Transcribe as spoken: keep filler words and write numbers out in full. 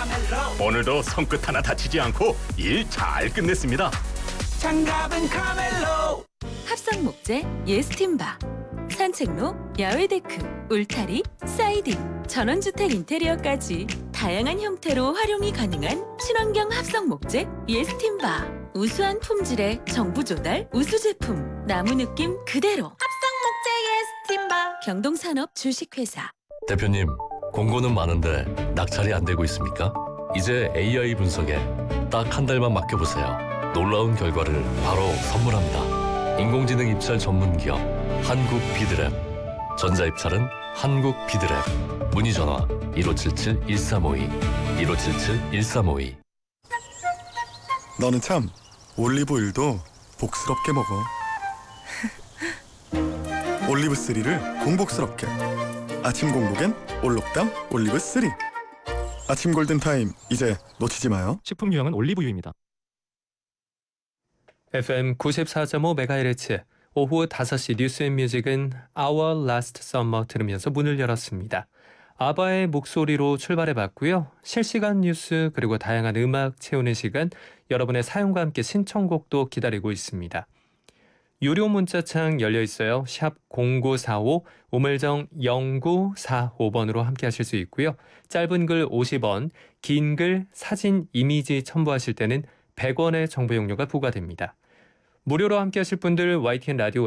오늘도 손끝 하나 다치지 않고 일 잘 끝냈습니다. 장갑은 카멜로. 합성 목재 예스팀바, 산책로, 야외 데크, 울타리, 사이딩, 전원주택 인테리어까지 다양한 형태로 활용이 가능한 친환경 합성 목재 예스팀바. 우수한 품질의 정부 조달 우수 제품, 나무 느낌 그대로. 합성 목재 예스팀바. 경동산업 주식회사. 대표님, 공고는 많은데 낙찰이 안 되고 있습니까? 이제 에이아이 분석에 딱 한 달만 맡겨보세요. 놀라운 결과를 바로 선물합니다. 인공지능 입찰 전문 기업 한국 비드랩. 전자입찰은 한국 비드랩. 문의 전화 일오칠칠 일삼오이 일오칠칠 일삼오이. 너는 참 올리브오일도 복스럽게 먹어. 올리브쓰리를 공복스럽게. 아침 공복엔 올록담 올리브쓰리. 아침 골든타임 이제 놓치지 마요. 식품 유형은 올리브유입니다. 에프엠 구십사 점 오 메가헤르츠 오후 다섯 시 뉴스앤뮤직은 Our Last Summer 들으면서 문을 열었습니다. 아바의 목소리로 출발해봤고요. 실시간 뉴스 그리고 다양한 음악 채우는 시간, 여러분의 사연과 함께 신청곡도 기다리고 있습니다. 유료 문자창 열려 있어요. 샵 공구사오, 우물정 영구사오 번으로 함께 하실 수 있고요. 짧은 글 오십 원, 긴 글, 사진, 이미지 첨부하실 때는 백 원의 정보 용료가 부과됩니다. 무료로 함께 하실 분들 와이티엔 라디오